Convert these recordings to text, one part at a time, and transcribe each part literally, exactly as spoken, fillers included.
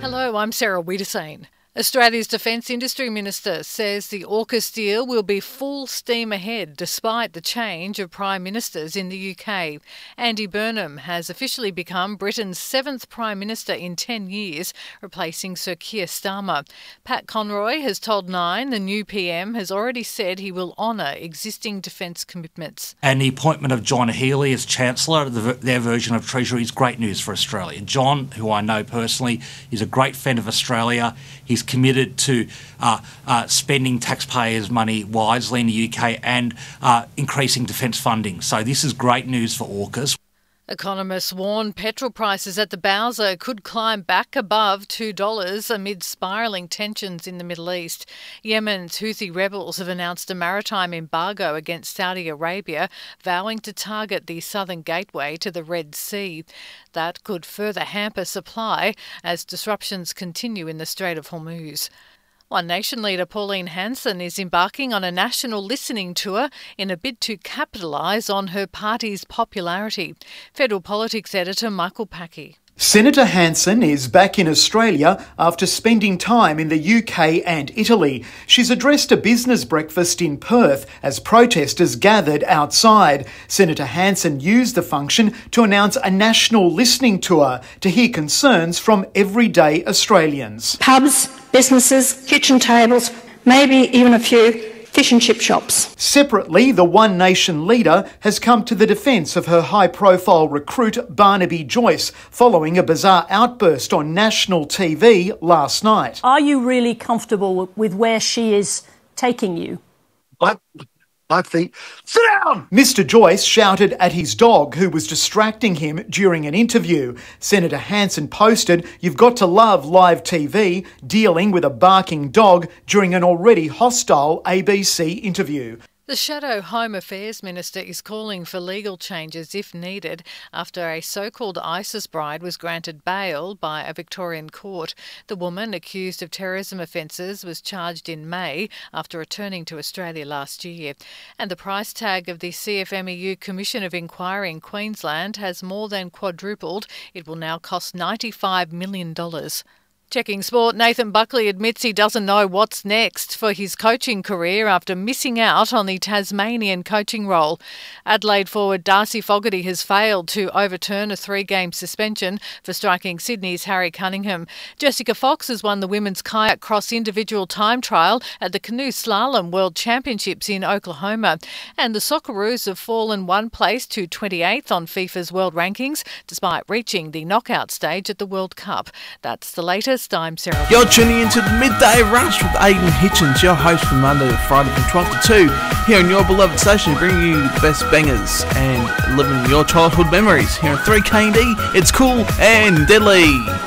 Hello, I'm Sarah Wiedersane. Australia's Defence Industry Minister says the AUKUS deal will be full steam ahead despite the change of Prime Ministers in the U K. Andy Burnham has officially become Britain's seventh Prime Minister in ten years, replacing Sir Keir Starmer. Pat Conroy has told Nine the new P M has already said he will honour existing defence commitments. And the appointment of John Healey as Chancellor, the, their version of Treasury, is great news for Australia. John, who I know personally, is a great friend of Australia. He's committed to uh, uh, spending taxpayers' money wisely in the U K and uh, increasing defence funding. So this is great news for AUKUS. Economists warn petrol prices at the Bowser could climb back above two dollars amid spiralling tensions in the Middle East. Yemen's Houthi rebels have announced a maritime embargo against Saudi Arabia, vowing to target the southern gateway to the Red Sea. That could further hamper supply as disruptions continue in the Strait of Hormuz. One Nation leader Pauline Hanson is embarking on a national listening tour in a bid to capitalise on her party's popularity. Federal Politics editor Michael Packey. Senator Hanson is back in Australia after spending time in the U K and Italy. She's addressed a business breakfast in Perth as protesters gathered outside. Senator Hanson used the function to announce a national listening tour to hear concerns from everyday Australians. Pubs, businesses, kitchen tables, maybe even a few fish and chip shops. Separately, the One Nation leader has come to the defence of her high-profile recruit Barnaby Joyce following a bizarre outburst on national T V last night. Are you really comfortable with where she is taking you? I, I think, sit down! Mister Joyce shouted at his dog who was distracting him during an interview. Senator Hanson posted, "You've got to love live T V, dealing with a barking dog during an already hostile A B C interview." The Shadow Home Affairs Minister is calling for legal changes if needed after a so-called ISIS bride was granted bail by a Victorian court. The woman, accused of terrorism offences, was charged in May after returning to Australia last year. And the price tag of the C F M E U Commission of Inquiry in Queensland has more than quadrupled. It will now cost ninety-five million dollars. Checking sport, Nathan Buckley admits he doesn't know what's next for his coaching career after missing out on the Tasmanian coaching role. Adelaide forward Darcy Fogarty has failed to overturn a three-game suspension for striking Sydney's Harry Cunningham. Jessica Fox has won the women's kayak cross individual time trial at the Canoe Slalom World Championships in Oklahoma. And the Socceroos have fallen one place to twenty-eighth on FIFA's world rankings, despite reaching the knockout stage at the World Cup. That's the latest. I'm Sarah. You're tuning into the Midday Rush with Aidan Hitchens, your host from Monday to Friday from twelve to two, here on your beloved station, bringing you the best bangers and living your childhood memories. Here on three K and D, it's cool and deadly.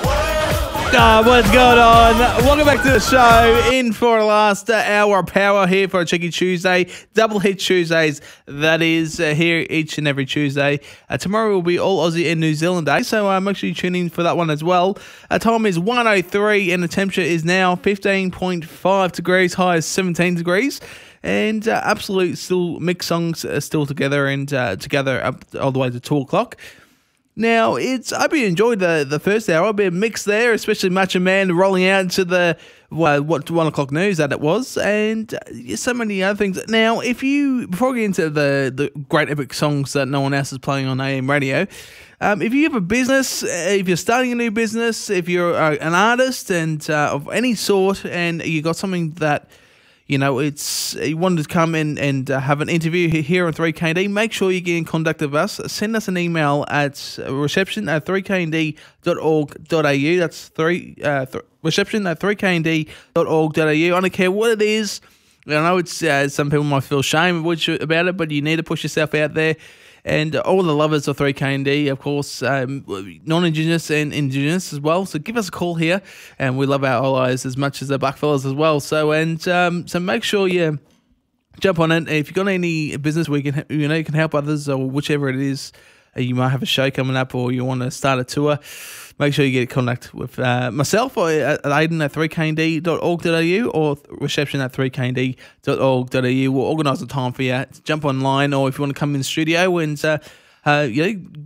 Oh, what's going on? Welcome back to the show. In for the last uh, hour of power here for a Cheeky Tuesday. Double hit Tuesdays, that is, uh, here each and every Tuesday. Uh, tomorrow will be all Aussie and New Zealand Day, so uh, make sure you tune in for that one as well. Uh, time is one oh three and the temperature is now fifteen point five degrees, high as seventeen degrees. And uh, absolute still mixed songs are still together and uh, together up all the way to two o'clock. Now, it's I hope you enjoyed the, the first hour. A bit of mix there, especially Macho Man rolling out into the well, what one o'clock news that it was, and uh, so many other things. Now, if you before we get into the, the great epic songs that no one else is playing on A M radio, um, if you have a business, if you're starting a new business, if you're uh, an artist and uh, of any sort, and you got something that you know, it's you wanted to come in and uh, have an interview here on three K and D, make sure you get in contact with us. Send us an email at reception at three k n d dot org dot a u. That's three uh, th- reception at three k n d dot org dot a u. I don't care what it is. I know it's uh, some people might feel shame about it, but you need to push yourself out there. And all the lovers of three K and D, of course, um, non-Indigenous and Indigenous as well. So give us a call here, and we love our allies as much as the blackfellas as well. So and um, so make sure you jump on it. If you've got any business where you can, you know, you can help others or whichever it is, you might have a show coming up or you want to start a tour, make sure you get in contact with uh, myself or at Aidan at three k n d dot org dot a u or reception at three k n d dot org dot a u. We'll organise a time for you to jump online, or if you want to come in the studio and uh, uh, you know, get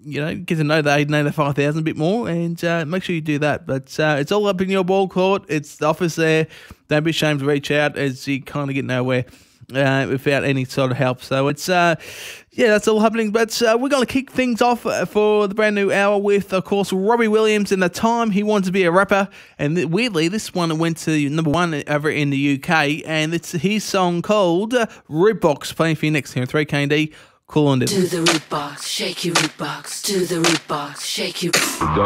you know, get to know the Aiden eight oh five thousand a bit more, and uh, make sure you do that. But uh, it's all up in your ball court. It's the office there. Don't be ashamed to reach out as you kind of get nowhere uh, without any sort of help. So it's, uh, yeah, that's all happening. But uh, we're going to kick things off for the brand new hour with, of course, Robbie Williams. And the time he wanted to be a rapper. And th- weirdly, this one went to number one over in the U K. And it's his song called uh, Root Box, playing for you next here on three K and D. Cool on it. To the root box, shake your root box. To the root box, shake your.